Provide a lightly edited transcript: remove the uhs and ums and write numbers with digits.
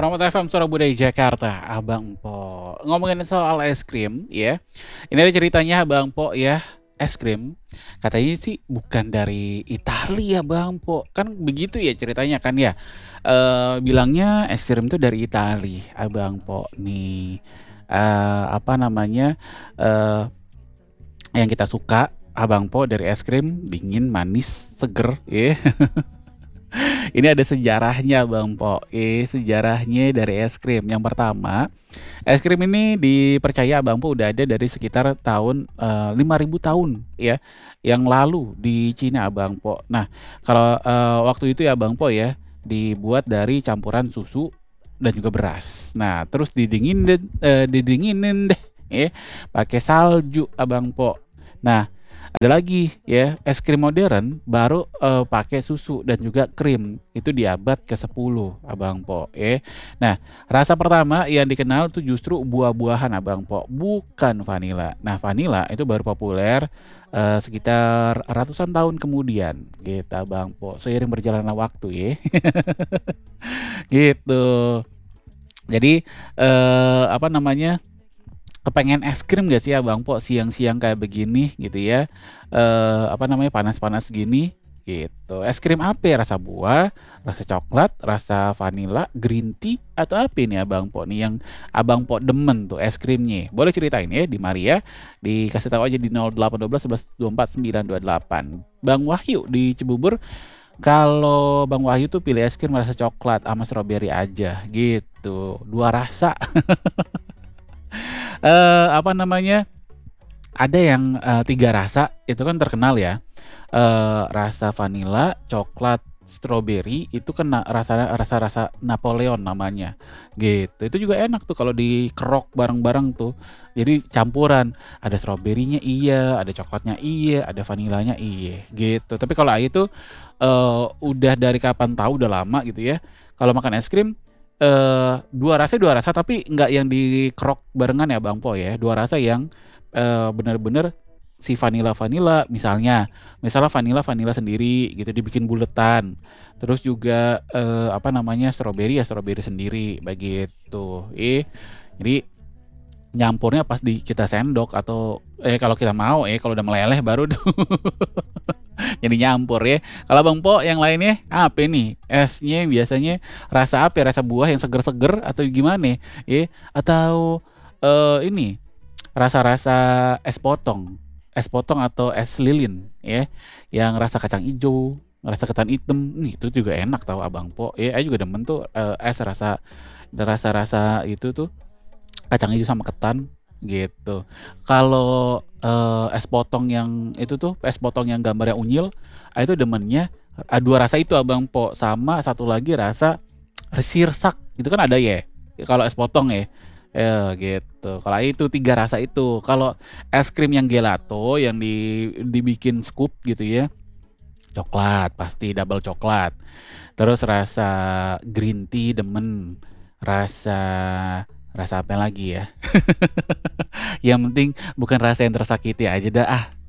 Pramoto FM Surabaya Jakarta, Abang Po. Ngomongin soal es krim ya. Ini ada ceritanya Abang Po ya. Es krim katanya sih bukan dari Italia Bang Po. Kan begitu ya ceritanya kan ya. Bilangnya es krim itu dari Italia, Abang Po nih. Apa namanya? eh yang kita suka Abang Po dari es krim dingin, manis, seger ya. Ini ada sejarahnya Bang Po. Sejarahnya dari es krim. Yang pertama, es krim ini dipercaya Bang Po udah ada dari sekitar tahun 5.000 tahun ya yang lalu di Cina Bang Po. Nah, kalau waktu itu ya Bang Po ya dibuat dari campuran susu dan juga beras. Nah, terus didinginin deh ya pakai salju Abang Po. Nah, ada lagi ya, es krim modern baru pakai susu dan juga krim. Itu di abad ke-10, Abang Po, ya. Nah, rasa pertama yang dikenal tuh justru buah-buahan, Abang Po, bukan vanila. Nah, vanila itu baru populer sekitar ratusan tahun kemudian, gitu, Abang Po. Seiring berjalannya waktu, ya. Gitu. Jadi apa namanya? Kepengen es krim gak sih Abang Po siang-siang kayak begini gitu ya, apa namanya, panas-panas gini gitu. Es krim apa ya? Rasa buah, rasa coklat, rasa vanila, green tea, atau apa ini Abang Po nih yang Abang Po demen tuh es krimnya? Boleh ceritain ya di Maria, dikasih tahu aja di 0812 11 24 928. Bang Wahyu di Cibubur, kalau Bang Wahyu tuh pilih es krim rasa coklat sama strawberry aja gitu, 2 rasa. Apa namanya, ada yang 3 rasa itu kan terkenal ya, rasa vanila, coklat, stroberi itu kan rasa-rasa Napoleon namanya, gitu. Itu juga enak tuh kalau dikerok bareng-bareng tuh. Jadi campuran, ada stroberinya iya, ada coklatnya iya, ada vanilanya iya, gitu. Tapi kalau Ayu tuh, udah dari kapan tahu, udah lama gitu ya, kalau makan es krim 2 rasa tapi nggak yang dikerok barengan ya Bang Po ya, 2 rasa yang bener-bener si vanila-vanila misalnya vanila sendiri gitu dibikin buletan, terus juga apa namanya, stroberi ya stroberi sendiri begitu. Jadi nyampurnya pas kita sendok atau kalau kita mau kalau udah meleleh baru tuh jadi nyampur ya. Kalau Bang Po yang lainnya apa nih? Esnya biasanya rasa apa ya? Rasa buah yang seger-seger atau gimana ya? Atau ini rasa-rasa es potong. Es potong atau es lilin ya. Yang rasa kacang hijau, rasa ketan hitam. Nih, itu juga enak tahu Abang Po. Ya, saya juga demen tuh es rasa-rasa itu tuh kacang hijau sama ketan gitu. Kalau es potong yang itu tuh, es potong yang gambarnya unyil, itu demennya 2 rasa itu Abang Po, sama satu lagi rasa sirsak, itu kan ada ya, kalau es potong ya. Gitu. Kalau itu 3 rasa itu. Kalau es krim yang gelato yang dibikin scoop gitu ya, coklat, pasti double coklat. Terus rasa green tea demen, rasa rasa apa lagi ya? Yang penting bukan rasa yang tersakiti aja dah ah.